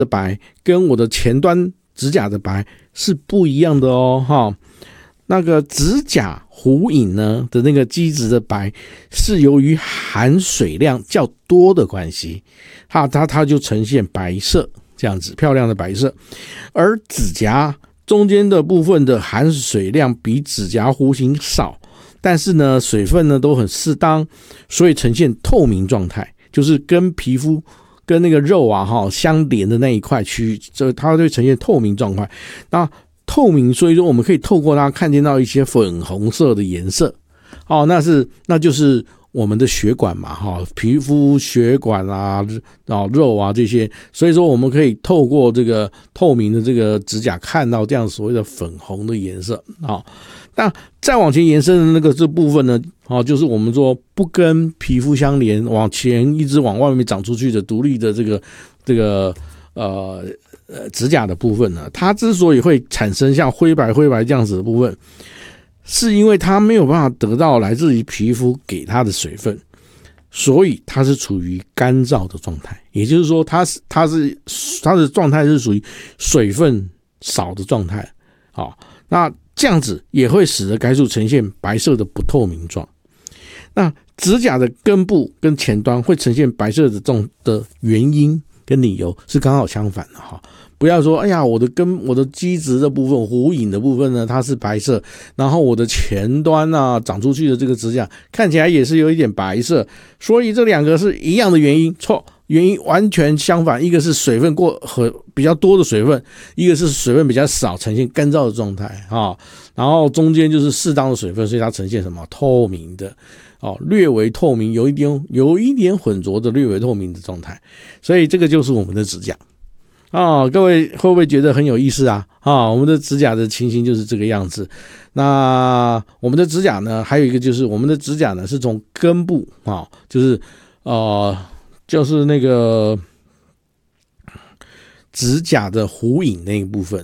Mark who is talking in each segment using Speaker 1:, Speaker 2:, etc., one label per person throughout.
Speaker 1: 的白跟我的前端指甲的白是不一样的哦哈。那个指甲弧影呢的那个基质的白是由于含水量较多的关系，它就呈现白色这样子漂亮的白色，而指甲中间的部分的含水量比指甲弧形少，但是呢水分呢都很适当，所以呈现透明状态，就是跟皮肤跟那个肉相连的那一块区域，它会呈现透明状态。那透明，所以说我们可以透过它看见到一些粉红色的颜色，那就是我们的血管嘛，皮肤血管啊、肉啊这些，所以说我们可以透过这个透明的这个指甲看到这样所谓的粉红的颜色。那再往前延伸的这部分呢，就是我们说不跟皮肤相连，往前一直往外面长出去的独立的这个指甲的部分呢，它之所以会产生像灰白这样子的部分，是因为它没有办法得到来自于皮肤给它的水分，所以它是处于干燥的状态，也就是说它的状态是属于水分少的状态。那这样子也会使得该处呈现白色的不透明状。那指甲的根部跟前端会呈现白色的原因跟理由是刚好相反的哈。不要说我的基质的部分弧影的部分呢它是白色，然后我的前端长出去的这个指甲看起来也是有一点白色，所以这两个是一样的原因，错，原因完全相反，一个是水分比较多的水分，一个是水分比较少，呈现干燥的状态然后中间就是适当的水分，所以它呈现什么透明的略微透明，有一点混浊的略微透明的状态，所以这个就是我们的指甲各位会不会觉得很有意思啊？我们的指甲的情形就是这个样子。那我们的指甲呢，还有一个就是我们的指甲呢是从根部就是那个指甲的弧影那一部分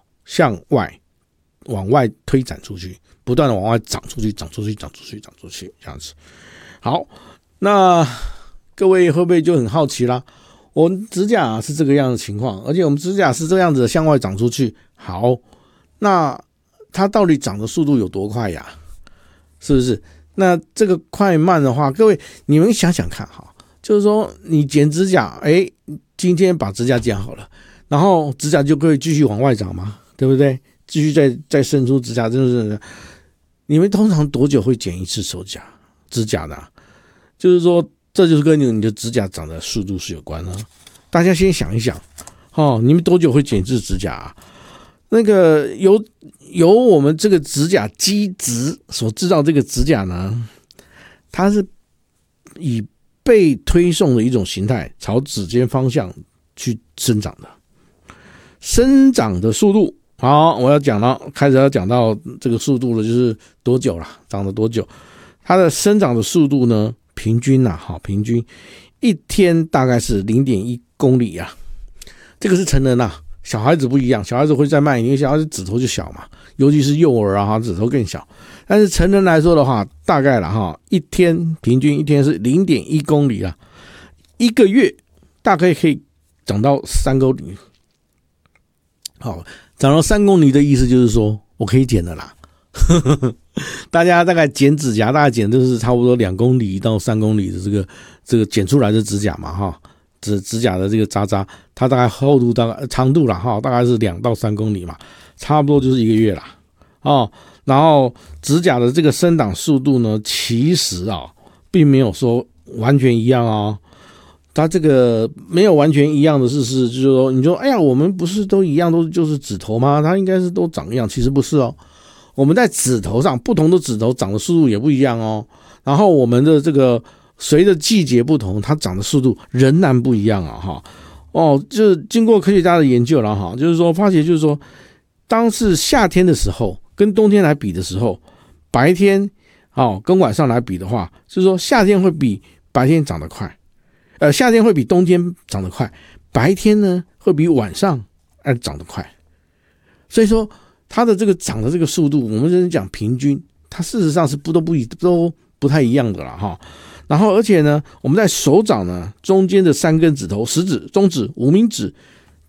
Speaker 1: 往外推展出去，不断的往外长出去这样子。好，那各位会不会就很好奇啦？我们指甲是这个样的情况，而且我们指甲是这样子的向外长出去，好，那它到底长的速度有多快呀？是不是？那这个快慢的话，各位你们想想看就是说你剪指甲，今天把指甲剪好了，然后指甲就可以继续往外长嘛，对不对？继续再伸出指甲，真的是你们通常多久会剪一次指甲的就是说这就是跟你的指甲长的速度是有关的。大家先想一想你们多久会剪一次指甲那个由我们这个指甲基质所制造这个指甲呢，它是以被推送的一种形态朝指尖方向去生长的。生长的速度我开始要讲到这个速度了，就是多久了，长了多久。它的生长的速度呢，平均一天大概是 0.1 公里啊。这个是成人小孩子不一样，小孩子会再慢，因为小孩子指头就小嘛，尤其是幼儿指头更小。但是成人来说的话，大概平均一天是 0.1 公里一个月大概可以长到3公里。好，长到3公里的意思就是说我可以剪了啦。大家大概剪指甲，大概剪就是差不多2公里到3公里的这个剪出来的指甲嘛指甲的这个渣渣，它大概厚度长度大概是2到3公里嘛，差不多就是1个月啦然后指甲的这个生长速度呢，其实并没有说完全一样它这个没有完全一样的就是说你说我们不是都一样，都就是指头吗？它应该是都长一样，其实不是我们在指头上不同的指头长的速度也不一样然后我们的这个随着季节不同，它长的速度仍然不一样就是经过科学家的研究了就是说发现就是说，当是夏天的时候跟冬天来比的时候，白天跟晚上来比的话，就是说夏天会比白天长得快，夏天会比冬天长得快，白天呢会比晚上长得快。所以说它的这个长的这个速度，我们就是讲平均，它事实上是都不太一样的啦然后而且呢，我们在手掌呢中间的3根指头，食指、中指、无名指